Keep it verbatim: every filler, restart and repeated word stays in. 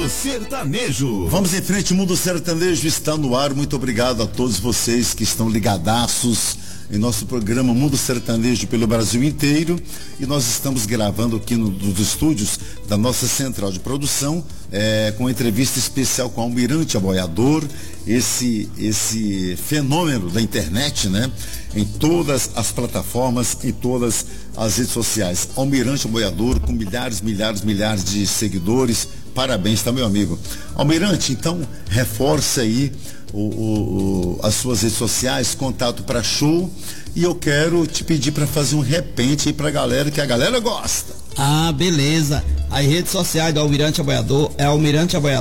Sertanejo. Vamos em frente, Mundo Sertanejo está no ar. Muito obrigado a todos vocês que estão ligadaços em nosso programa Mundo Sertanejo pelo Brasil inteiro. E nós estamos gravando aqui no, nos estúdios da nossa central de produção, é, com uma entrevista especial com Almirante Aboiador, esse, esse fenômeno da internet, né? Em todas as plataformas, em todas as redes sociais. Almirante Aboiador, com milhares, milhares, milhares de seguidores. Parabéns, tá, meu amigo? Almirante, então, reforça aí o, o, o, as suas redes sociais, contato para show, e eu quero te pedir para fazer um repente aí pra galera, que a galera gosta. Ah, beleza. As redes sociais do Almirante Aboiador é Almirante Aboiador